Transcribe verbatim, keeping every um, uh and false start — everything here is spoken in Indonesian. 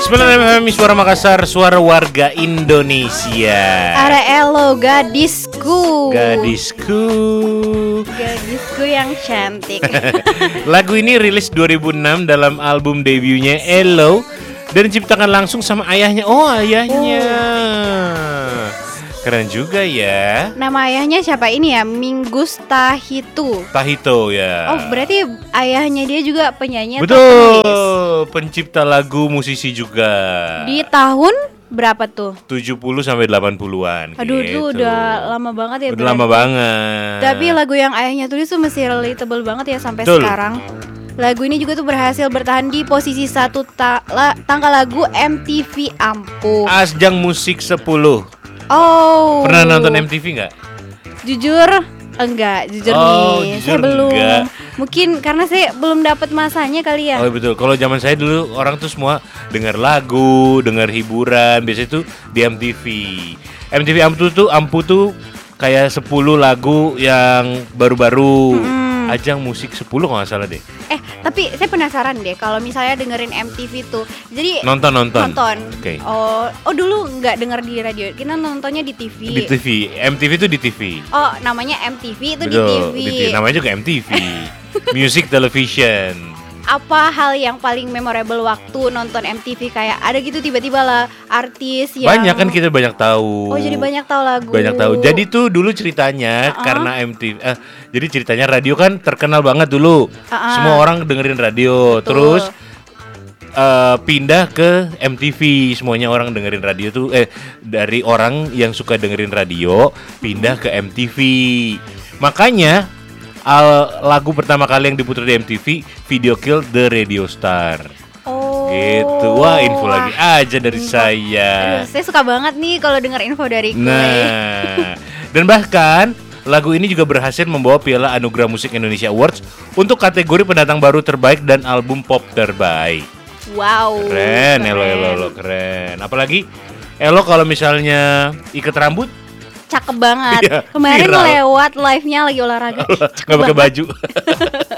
sembilan F M Suara Makassar, suara warga Indonesia. Are elo gadisku. Gadisku. Gadisku yang cantik. Lagu ini rilis dua ribu enam dalam album debutnya Elo dan diciptakan langsung sama ayahnya. Oh, ayahnya. Oh. Keren juga ya. Nama ayahnya siapa ini ya? Mingus Tahito. Tahito ya. Oh, berarti ayahnya dia juga penyanyi. Betul, pencipta lagu, musisi juga. Di tahun berapa tuh? tujuh puluh sampai delapan puluhan. Aduh, gitu. itu udah lama banget ya. Udah berarti. Lama banget. Tapi lagu yang ayahnya tulis tuh masih relatable banget ya sampai Betul. sekarang. Lagu ini juga tuh berhasil bertahan di posisi satu ta- la- tangga lagu M T V Ampuh. Ajang Musik sepuluh. Oh. Pernah nonton M T V nggak? Jujur enggak, jujur oh, nih. Jujur saya belum. enggak. Mungkin karena saya belum dapat masanya kali ya. Oh betul. Kalau zaman saya dulu orang tuh semua dengar lagu, dengar hiburan, biasanya tuh di M T V. M T V Ampuh tuh Ampuh tuh kayak sepuluh lagu yang baru-baru. Hmm. Ajang Musik sepuluh kalau nggak salah deh. Eh, tapi saya penasaran deh kalau misalnya dengerin M T V tuh. Jadi nonton nonton. Nonton. Oke. Okay. Oh, oh dulu nggak denger di radio. Kita nontonnya di T V. Di T V. M T V itu di T V. Oh, namanya M T V itu Betul, di T V. Di T V. Namanya juga M T V. Music Television. Apa hal yang paling memorable waktu nonton M T V, kayak ada gitu tiba-tiba lah artis yang banyak kan, kita banyak tahu. Oh, jadi banyak tahu lagu. Banyak tahu. Jadi tuh dulu ceritanya uh-uh. karena M T V eh, jadi ceritanya radio kan terkenal banget dulu. Uh-uh. Semua orang dengerin radio. Betul. Terus uh, pindah ke M T V. Semuanya orang dengerin radio tuh eh dari orang yang suka dengerin radio pindah ke M T V. Makanya Al, lagu pertama kali yang diputar di M T V, Video Kill the Radio Star. Oh. Gitu. Wah, info wah. lagi aja dari info. saya. Aduh, saya suka banget nih kalau dengar info dari gue. Nah, dan bahkan lagu ini juga berhasil membawa Piala Anugerah Musik Indonesia Awards untuk kategori pendatang baru terbaik dan album pop terbaik. Wow. Keren, Elo Elo Elo keren. Apalagi Elo kalau misalnya ikat rambut cakep banget. Iya, kemarin viral. lewat live-nya lagi olahraga. Gak pakai baju.